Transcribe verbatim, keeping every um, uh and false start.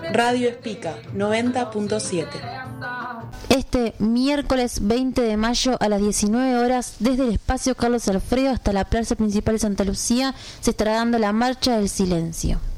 Radio Espica noventa punto siete. Este miércoles veinte de mayo a las diecinueve horas, desde el espacio Carlos Alfredo hasta la plaza principal de Santa Lucía, se estará dando la Marcha del Silencio.